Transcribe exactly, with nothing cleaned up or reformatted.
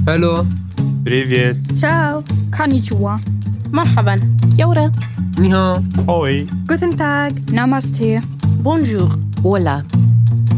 Hello. Привет. Ciao. Konnichiwa. مرحبا. Kia ora. Ni hao. Hoi. Guten Tag. Namaste. Bonjour. Hola.